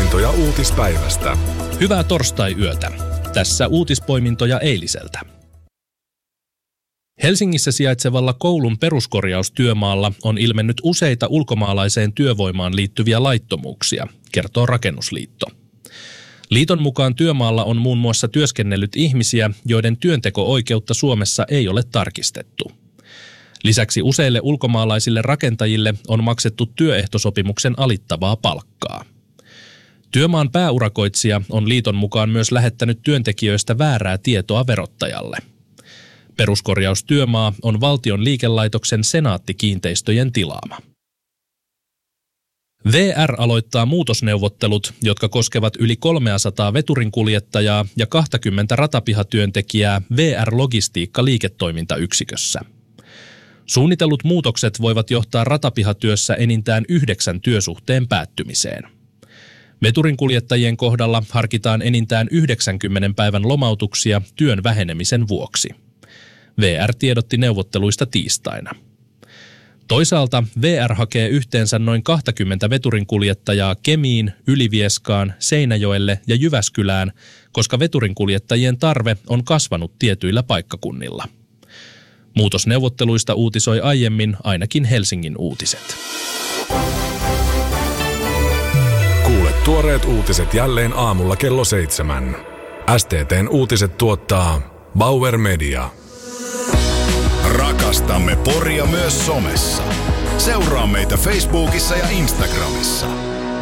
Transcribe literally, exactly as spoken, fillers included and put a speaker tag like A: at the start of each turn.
A: Uutispoimintoja uutispäivästä.
B: Hyvää torstai-yötä. Tässä uutispoimintoja eiliseltä. Helsingissä sijaitsevalla koulun peruskorjaustyömaalla on ilmennyt useita ulkomaalaiseen työvoimaan liittyviä laittomuuksia, kertoo Rakennusliitto. Liiton mukaan työmaalla on muun muassa työskennellyt ihmisiä, joiden työnteko-oikeutta Suomessa ei ole tarkistettu. Lisäksi useille ulkomaalaisille rakentajille on maksettu työehtosopimuksen alittavaa palkkaa. Työmaan pääurakoitsija on liiton mukaan myös lähettänyt työntekijöistä väärää tietoa verottajalle. Peruskorjaustyömaa on valtion liikelaitoksen Senaatti-kiinteistöjen tilaama. V R aloittaa muutosneuvottelut, jotka koskevat yli kolmesataa veturinkuljettajaa ja kaksikymmentä ratapihatyöntekijää V R-logistiikka-liiketoimintayksikössä. Suunnitellut muutokset voivat johtaa ratapihatyössä enintään yhdeksän työsuhteen päättymiseen. Veturinkuljettajien kohdalla harkitaan enintään yhdeksänkymmentä päivän lomautuksia työn vähenemisen vuoksi. V R tiedotti neuvotteluista tiistaina. Toisaalta V R hakee yhteensä noin kaksikymmentä veturinkuljettajaa Kemiin, Ylivieskaan, Seinäjoelle ja Jyväskylään, koska veturinkuljettajien tarve on kasvanut tietyillä paikkakunnilla. Muutosneuvotteluista uutisoi aiemmin ainakin Helsingin Uutiset.
A: Kuule tuoreet uutiset jälleen aamulla kello seitsemän. S T T:n uutiset tuottaa Bauer Media.
C: Rakastamme Poria myös somessa. Seuraa meitä Facebookissa ja Instagramissa.